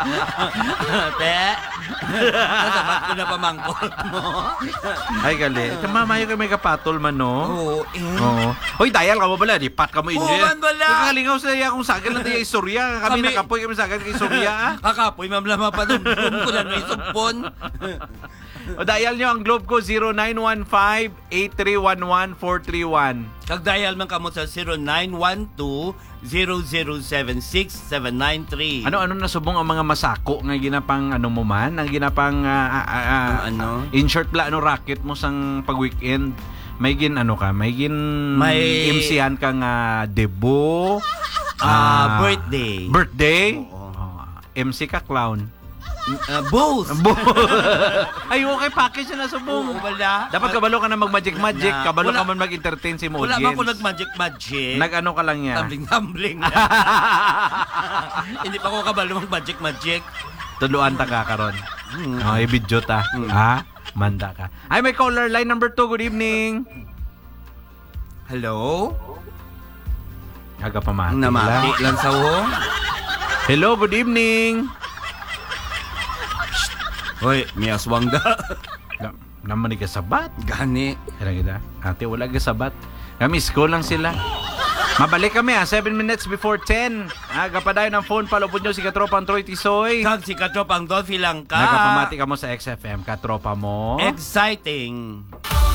Te, nasabat ko na pamangkot mo. Ay, gali. Mamayo kayo may kapatol man, no? Oo, Oo. Hoy, dayal ka mo bala. Di pat ka mo inyo. man bala. Pagkalingaw sa iya kung sagal lang tayo istorya. Kami nakapoy kami sagal kay istorya. Kakapoy, mamlama pa nung ko na may supon. O dial nyo ang Globe ko 0915-8311-431. Kag-dial man kamo sa 0912-0076793. Ano nasubong ang mga masako nga ginapang ano mo man, ang ginapang ano? in short pla ano racket mo sang pag-weekend. May MC-han kang debo, Birthday. Oo. MC ka clown. Both. Ay, okay, package na subong. Wala. Dapat kabalo ka na mag-magic, kabalo ka man mag-entertain si mo Wala audience. ba ko nag-magic? Nag-ano ka lang niya. Tumbling. Hindi pa ko kabalo mag-magic. Tuluan ta ka karon. Okay, video ta. Ha? Manda ka. Ay, may caller line number 2. Good evening. Hello? Aga pamati. Namati lang sa ho. Hello, good evening. Hoy, may aswang da. Naman ka sabat. Gani. Kaya kita. Ate, wala ka sabat. Kami, school lang sila. Mabalik kami 7 minutes before 10. Kapadayon ng phone, palupod nyo si Katropang Troy Tisoy. Kag si Katropang Dolphy lang ka. Nakapamati ka mo sa XFM, Katropa mo. Exciting.